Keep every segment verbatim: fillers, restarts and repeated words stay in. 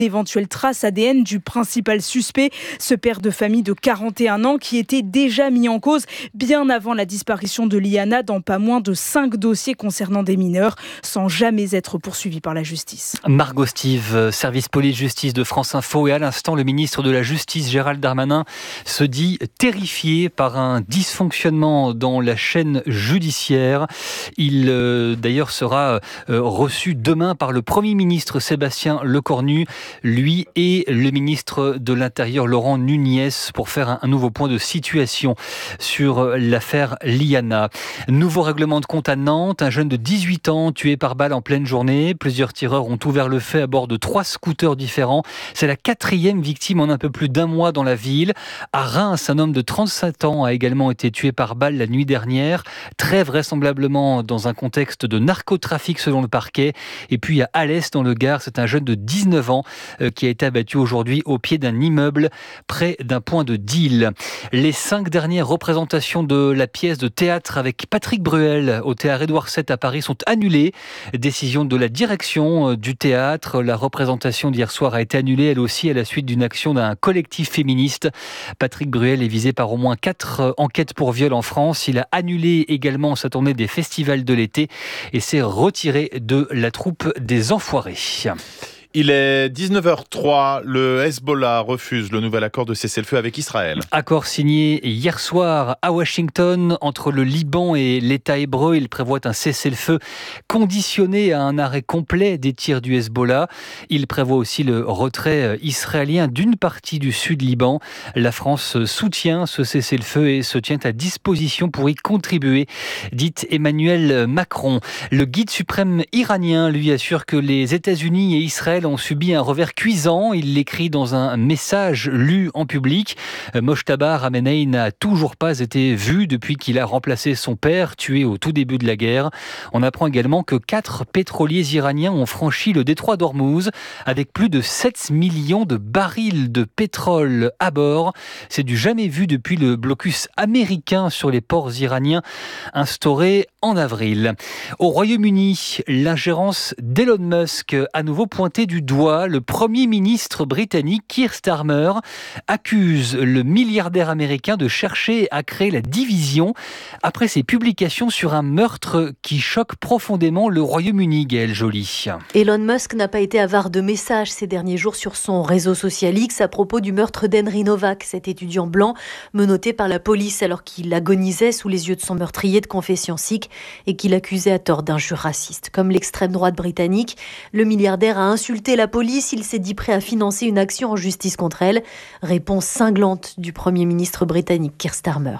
Éventuelle trace A D N du principal suspect, ce père de famille de quarante et un ans qui était déjà mis en cause bien avant la disparition de Liana dans pas moins de cinq dossiers concernant des mineurs, sans jamais être poursuivi par la justice. Margot Steve, service police-justice de France Info, et à l'instant, le ministre de la Justice, Gérald Darmanin, se dit terrifié par un dysfonctionnement dans la chaîne judiciaire. Il, euh, d'ailleurs, sera euh, reçu demain par le Premier ministre Sébastien Lecornu, lui et le ministre de l'Intérieur Laurent Nunez, pour faire un, un nouveau point de situation sur l'affaire Liana. Nouveau règlement de compte à Nantes, un jeune de dix-huit ans tué par balle en pleine journée. Plusieurs tireurs ont ouvert le feu à bord de trois scooters différents. C'est la quatrième victime en un peu plus d'un mois dans la ville. À Reims, un homme de trente-sept ans a également été tué par balle la nuit dernière, très vraisemblablement dans un contexte de narcotrafic selon le parquet. Et puis à Alès dans le Gard, c'est un jeune de dix-neuf ans qui a été abattu aujourd'hui au pied d'un immeuble près d'un point de deal. Les cinq dernières représentations de la pièce de théâtre avec Patrick Bruel au théâtre Édouard sept à Paris sont annulées. Décision de la direction du théâtre. La représentation d'hier soir a été annulée, elle aussi, à la suite d'une action d'un collectif féministe. Patrick Bruel est visé par au moins quatre enquêtes pour viol en France. Il a annulé également sa tournée des festivals de l'été et s'est retiré de la troupe des Enfoirés. Il est dix-neuf heures trois, le Hezbollah refuse le nouvel accord de cessez-le-feu avec Israël. Accord signé hier soir à Washington entre le Liban et l'État hébreu. Il prévoit un cessez-le-feu conditionné à un arrêt complet des tirs du Hezbollah. Il prévoit aussi le retrait israélien d'une partie du sud Liban. La France soutient ce cessez-le-feu et se tient à disposition pour y contribuer, dit Emmanuel Macron. Le guide suprême iranien lui assure que les États-Unis et Israël ont subi un revers cuisant. Il l'écrit dans un message lu en public. Mojtaba Khamenei n'a toujours pas été vu depuis qu'il a remplacé son père, tué au tout début de la guerre. On apprend également que quatre pétroliers iraniens ont franchi le détroit d'Ormuz avec plus de sept millions de barils de pétrole à bord. C'est du jamais vu depuis le blocus américain sur les ports iraniens instauré en avril. Au Royaume-Uni, l'ingérence d'Elon Musk à nouveau pointée du doigt. Le Premier ministre britannique Keir Starmer accuse le milliardaire américain de chercher à créer la division après ses publications sur un meurtre qui choque profondément le Royaume-Uni, Gaëlle Joly. Elon Musk n'a pas été avare de messages ces derniers jours sur son réseau social X à propos du meurtre d'Henry Novak, cet étudiant blanc menotté par la police alors qu'il agonisait sous les yeux de son meurtrier de confession sikh et qu'il accusait à tort d'injures racistes. Comme l'extrême droite britannique, le milliardaire a insulté la police, il s'est dit prêt à financer une action en justice contre elle. Réponse cinglante du Premier ministre britannique Keir Starmer.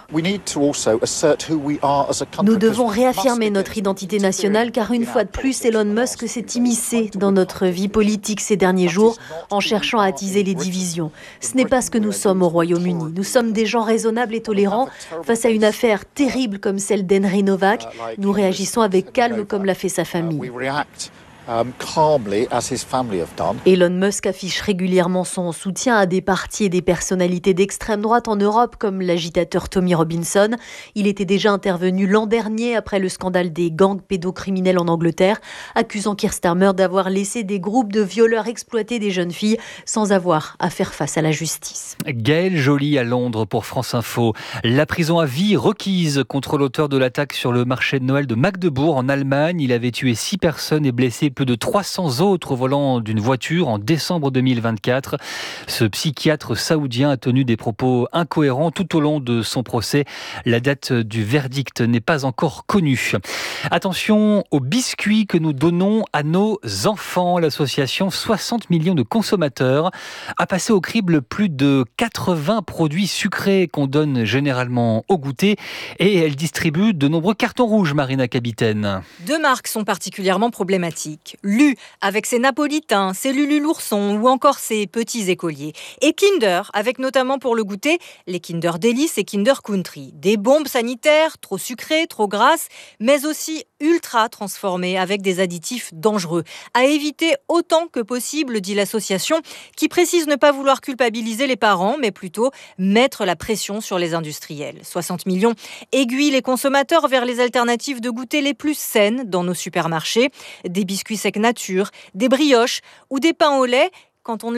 Nous devons réaffirmer notre identité nationale car une fois de plus, Elon Musk s'est immiscé dans notre vie politique ces derniers jours en cherchant à attiser les divisions. Ce n'est pas ce que nous sommes au Royaume-Uni. Nous sommes des gens raisonnables et tolérants. Face à une affaire terrible comme celle d'Henry Novak, nous réagissons avec calme comme l'a fait sa famille. Um, calmly, as his family have done. Elon Musk affiche régulièrement son soutien à des partis et des personnalités d'extrême droite en Europe, comme l'agitateur Tommy Robinson. Il était déjà intervenu l'an dernier après le scandale des gangs pédocriminels en Angleterre, accusant Keir Starmer d'avoir laissé des groupes de violeurs exploiter des jeunes filles sans avoir à faire face à la justice. Gaëlle Joly à Londres pour France Info. La prison à vie requise contre l'auteur de l'attaque sur le marché de Noël de Magdebourg en Allemagne. Il avait tué six personnes et blessé plus de trois cents autres au volant d'une voiture en décembre deux mille vingt-quatre. Ce psychiatre saoudien a tenu des propos incohérents tout au long de son procès. La date du verdict n'est pas encore connue. Attention aux biscuits que nous donnons à nos enfants. L'association soixante millions de consommateurs a passé au crible plus de quatre-vingts produits sucrés qu'on donne généralement au goûter et elle distribue de nombreux cartons rouges, Marina Capitaine. Deux marques sont particulièrement problématiques. Lu, avec ses napolitains, ses Lulu l'ourson ou encore ses petits écoliers. Et Kinder, avec notamment pour le goûter les Kinder Delice et Kinder Country. Des bombes sanitaires, trop sucrées, trop grasses, mais aussi ultra transformées avec des additifs dangereux. À éviter autant que possible, dit l'association, qui précise ne pas vouloir culpabiliser les parents, mais plutôt mettre la pression sur les industriels. soixante millions aiguillent les consommateurs vers les alternatives de goûter les plus saines dans nos supermarchés. Des biscuits secs nature, des brioches ou des pains au lait. Quand on